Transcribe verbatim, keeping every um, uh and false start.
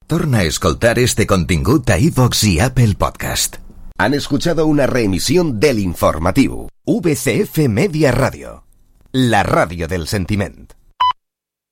Torna a escoltar este contingut a iVox i Apple Podcast. Han escuchado una reemisión del informativo V C F Media Radio, la radio del sentiment.